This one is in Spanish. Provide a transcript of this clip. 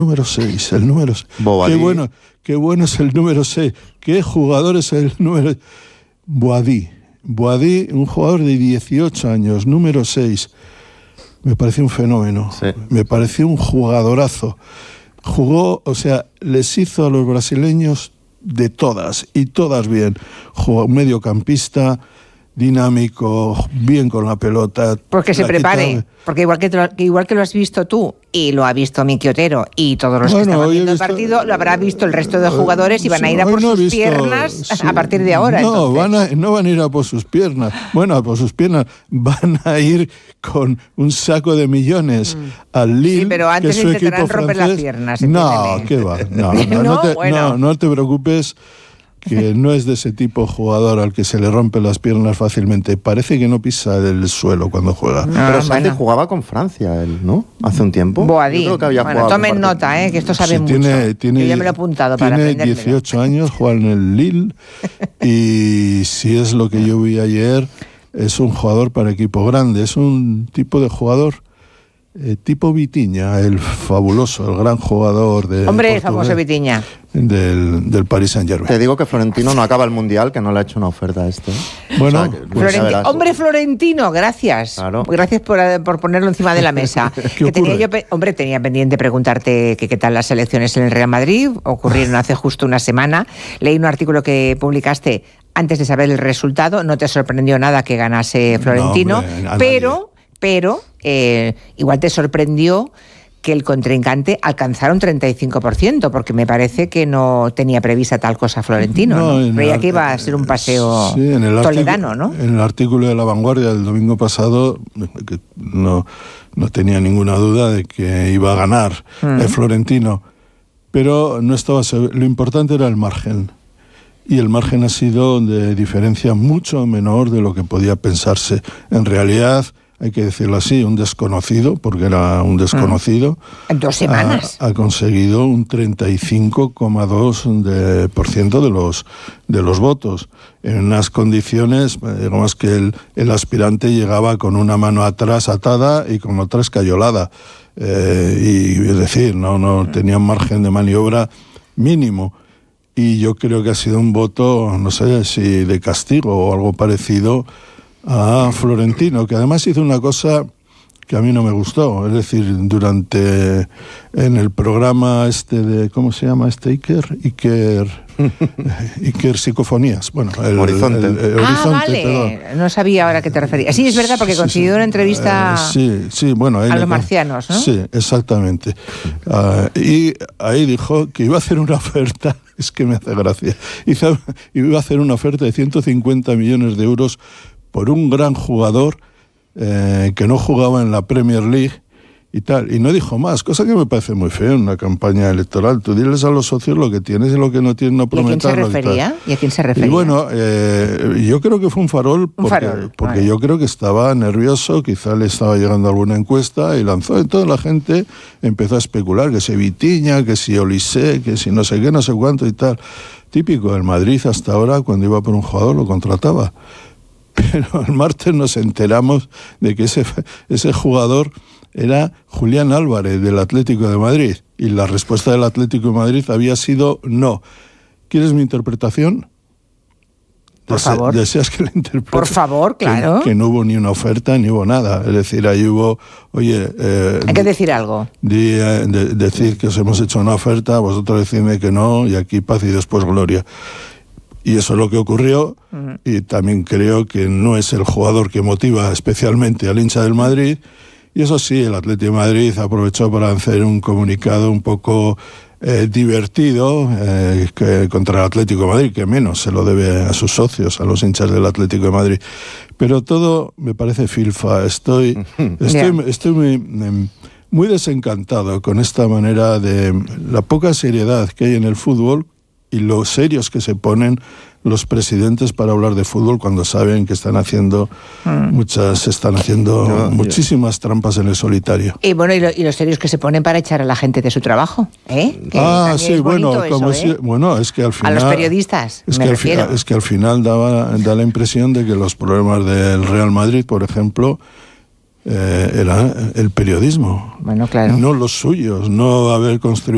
Número 6, el número 6. Qué bueno es el número 6. Qué jugador es el número... Boadí, un jugador de 18 años, número 6. Me pareció un fenómeno. Sí. Me pareció un jugadorazo. Jugó, o sea, les hizo a los brasileños de todas, y todas bien. Jugó mediocampista, dinámico, bien con la pelota. Porque se prepare, porque igual que lo has visto tú, y lo ha visto Miki Otero, y todos los que estaban viendo el partido, lo habrá visto el resto de jugadores, y van a ir a por sus piernas a partir de ahora. No van a ir a por sus piernas. Bueno, a por sus piernas. Van a ir con un saco de millones al Lille, sí, pero antes que es su equipo romper francés. las piernas. No, ¿qué va? No te preocupes, que no es de ese tipo de jugador al que se le rompen las piernas fácilmente. Parece que no pisa el suelo cuando juega. Pero Santi jugaba con Francia, él, ¿no? Hace un tiempo. Boadí. Bueno, tomen nota, que esto sabe mucho. Yo ya me lo he apuntado para aprendérmelo. Tiene 18 años, juega en el Lille, y si es lo que yo vi ayer, es un jugador para equipo grande. Es un tipo de jugador... tipo Vitinha, el fabuloso, el gran jugador de el famoso Vitinha del Paris Saint-Germain. Te digo que Florentino no acaba el Mundial, que no le ha hecho una oferta a este. Bueno, Florentino, gracias. Claro. Gracias por ponerlo encima de la mesa. Tenía pendiente preguntarte qué tal las elecciones en el Real Madrid. Ocurrieron hace justo una semana. Leí un artículo que publicaste antes de saber el resultado. No te sorprendió nada que ganase Florentino, pero igual te sorprendió que el contrincante alcanzara un 35%, porque me parece que no tenía prevista tal cosa Florentino. ¿no? Creía que iba a ser un paseo toledano, ¿no? En el artículo de La Vanguardia del domingo pasado, que no tenía ninguna duda de que iba a ganar el Florentino, pero no estaba seguro. Lo importante era el margen. Y el margen ha sido de diferencia mucho menor de lo que podía pensarse. En realidad, hay que decirlo así, un desconocido, porque era un desconocido. En 2 semanas. Ha conseguido un 35,2% de los votos, en unas condiciones, digamos que el aspirante llegaba con una mano atrás atada y con otra escayolada. Y es decir, no tenía un margen de maniobra mínimo. Y yo creo que ha sido un voto, no sé si de castigo o algo parecido, a Florentino, que además hizo una cosa que a mí no me gustó. Es decir, en el programa de, ¿cómo se llama Iker Psicofonías. Bueno, el Horizonte. Vale. Perdón. No sabía ahora a qué te referías. Sí, es verdad, porque consiguió una entrevista a los marcianos, ¿no? Sí, exactamente. Y ahí dijo que iba a hacer una oferta, es que me hace gracia, iba a hacer una oferta de 150 millones de euros por un gran jugador que no jugaba en la Premier League y tal. Y no dijo más, cosa que me parece muy feo en una campaña electoral. Tú diles a los socios lo que tienes y lo que no tienes, no prometerlo. ¿Y a quién se refería? Y bueno, yo creo que fue un farol, porque yo creo que estaba nervioso, quizá le estaba llegando alguna encuesta y lanzó. Entonces la gente empezó a especular que si Vitinha, que si Olise, que si no sé qué, no sé cuánto y tal. Típico del Madrid hasta ahora, cuando iba por un jugador lo contrataba. Pero el martes nos enteramos de que ese jugador era Julián Álvarez, del Atlético de Madrid. Y la respuesta del Atlético de Madrid había sido no. ¿Quieres mi interpretación? Por favor. ¿Deseas que la interprete? Por favor, claro. Que no hubo ni una oferta, ni hubo nada. Es decir, ahí hubo, oye... hay que decir algo. Decir que os hemos hecho una oferta, vosotros decidme que no, y aquí paz y después gloria. Y eso es lo que ocurrió, y también creo que no es el jugador que motiva especialmente al hincha del Madrid. Y eso sí, el Atlético de Madrid aprovechó para hacer un comunicado un poco divertido contra el Atlético de Madrid, que menos se lo debe a sus socios, a los hinchas del Atlético de Madrid. Pero todo me parece filfa. Estoy muy desencantado con esta manera de la poca seriedad que hay en el fútbol y lo serios que se ponen los presidentes para hablar de fútbol cuando saben que están haciendo muchísimas trampas en el solitario. Y bueno, y los serios que se ponen para echar a la gente de su trabajo, sí, bueno, es que al final... A los periodistas, es que al final da la impresión de que los problemas del Real Madrid, por ejemplo, era el periodismo. Bueno, claro. No los suyos, no haber construido